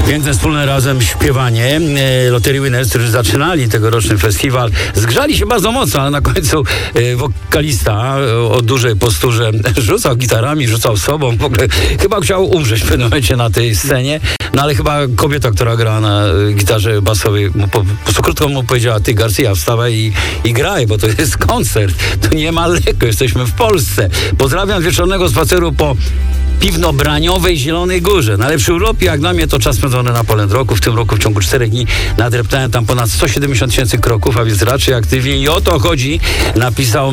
Piękne wspólne razem śpiewanie. Lottery Winners, którzy zaczynali tegoroczny festiwal, zgrzali się bardzo mocno, ale na końcu wokalista o dużej posturze rzucał gitarami, rzucał sobą. W ogóle chyba chciał umrzeć w pewnym momencie na tej scenie. No ale chyba kobieta, która grała na gitarze basowej, po prostu krótko mu powiedziała: ty, Garcia, wstawaj i graj, bo to jest koncert. Tu nie ma lekko, jesteśmy w Polsce. Pozdrawiam z wieczornego spaceru po Piwno-Braniowej Zielonej Górze. Najlepszy w Europie, jak dla mnie, to czas spędzony na Poland Rocku. W tym roku w ciągu 4 dni nadreptałem tam ponad 170 000 kroków, a więc raczej aktywnie. I o to chodzi, napisał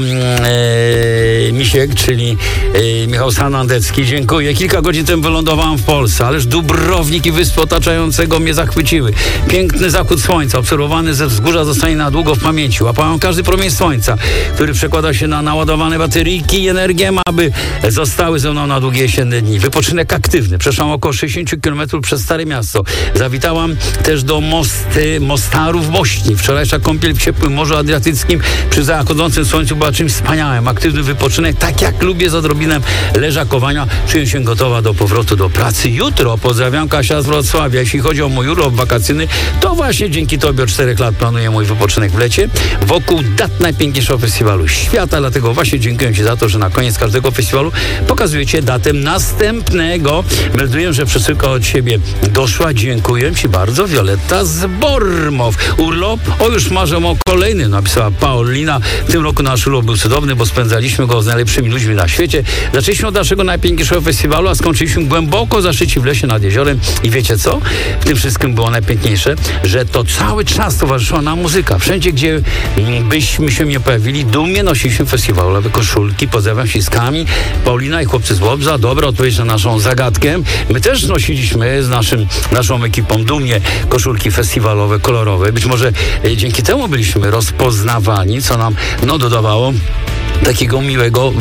Misiek, czyli Michał Sanandecki. Dziękuję. Kilka godzin temu wylądowałem w Polsce, ależ Dubrownik i wyspy otaczającego mnie zachwyciły. Piękny zachód słońca, obserwowany ze wzgórza, zostanie na długo w pamięci. Łapałem każdy promień słońca, który przekłada się na naładowane bateryjki i energię, aby zostały ze mną na długie jesienne dni. Wypoczynek aktywny. Przeszłam około 60 km przez Stare Miasto. Zawitałam też do Mostaru w Bośni. Wczorajsza kąpiel w ciepłym Morzu Adriatyckim przy zachodzącym słońcu była czymś wspaniałym. Aktywny wypoczynek, tak jak lubię, z odrobinem leżakowania. Czuję się gotowa do powrotu do pracy. Jutro pozdrawiam, Kasia z Wrocławia. Jeśli chodzi o mój urlop wakacyjny, to właśnie dzięki tobie od 4 lat planuję mój wypoczynek w lecie wokół dat najpiękniejszego festiwalu świata. Dlatego właśnie dziękuję ci za to, że na koniec każdego festiwalu pokazujecie datę następnego. Melduję, że przesyłka od ciebie doszła. Dziękuję ci bardzo. Wioletta z Bormow. Urlop? O, już marzę o kolejny, napisała Paulina. W tym roku nasz urlop był cudowny, bo spędzaliśmy go z najlepszymi ludźmi na świecie. Zaczęliśmy od naszego najpiękniejszego festiwalu, a skończyliśmy głęboko zaszyci w lesie nad jeziorem. I wiecie co? W tym wszystkim było najpiękniejsze, że to cały czas towarzyszyła nam muzyka. Wszędzie, gdzie byśmy się nie pojawili, dumnie nosiliśmy festiwalowe koszulki. Pozdrawiam ściskami. Paulina i chłopcy z Łobza. Dobra odpowiedź na naszą zagadkę. My też nosiliśmy z naszą ekipą dumnie koszulki festiwalowe, kolorowe. Być może dzięki temu byliśmy rozpoznawani, co nam dodawało takiego miłego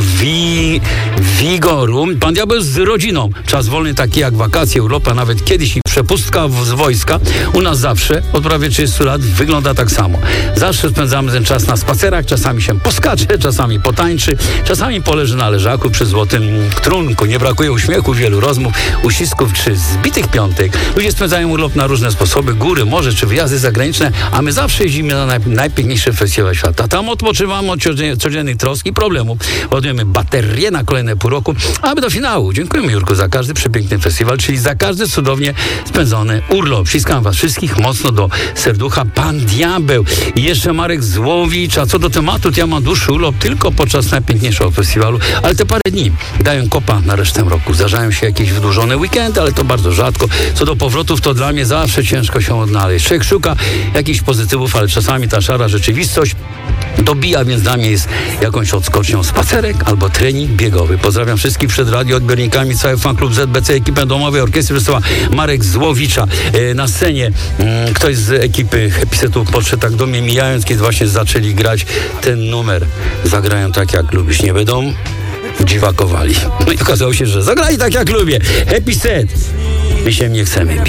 wigoru. Pan Diabeł z rodziną. Czas wolny taki jak wakacje, urlop, a nawet kiedyś i przepustka z wojska. U nas zawsze, od prawie 30 lat, wygląda tak samo. Zawsze spędzamy ten czas na spacerach, czasami się poskacze, czasami potańczy, czasami poleży na leżaku przy złotym trunku. Nie brakuje uśmiechu, wielu rozmów, uścisków czy zbitych piątek. Ludzie spędzają urlop na różne sposoby, góry, morze czy wyjazdy zagraniczne, a my zawsze jeździmy na najpiękniejszy festiwal świata. Tam odpoczywamy od codziennych trosk i problemów. Ładujemy baterie na kolejne pół roku, aby do finału. Dziękujemy, Jurku, za każdy przepiękny festiwal, czyli za każdy cudownie spędzony urlop. Ściskam was wszystkich mocno do serducha. Pan Diabeł. I jeszcze Marek Złowicz. A co do tematu, ja mam dłuższy urlop tylko podczas najpiękniejszego festiwalu, ale te parę dni dają kopa na resztę roku. Zdarzają się jakieś wydłużone weekendy, ale to bardzo rzadko. Co do powrotów, to dla mnie zawsze ciężko się odnaleźć. Człowiek szuka jakichś pozytywów, ale czasami ta szara rzeczywistość dobija, więc dla mnie jest jakąś odskocznią spacerek albo trening biegowy. Pozdrawiam wszystkich przed radioodbiornikami, cały fanklub ZBC, ekipę domowej orkiestry wysłała Marek Złowicza. Na scenie ktoś z ekipy Happysetu podszedł tak do mnie, mijając, kiedy właśnie zaczęli grać ten numer. Zagrają tak jak lubisz, nie będą dziwakowali. No i okazało się, że zagrali tak jak lubię. Happy Set. My się nie chcemy bić.